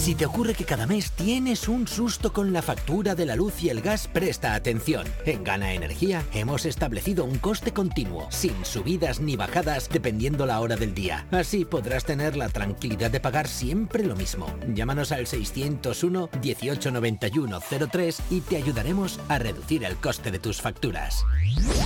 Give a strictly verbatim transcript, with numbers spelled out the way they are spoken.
Si te ocurre que cada mes tienes un susto con la factura de la luz y el gas, presta atención. En Gana Energía hemos establecido un coste continuo, sin subidas ni bajadas, dependiendo la hora del día. Así podrás tener la tranquilidad de pagar siempre lo mismo. Llámanos al seiscientos uno, dieciocho noventa y uno, cero tres y te ayudaremos a reducir el coste de tus facturas.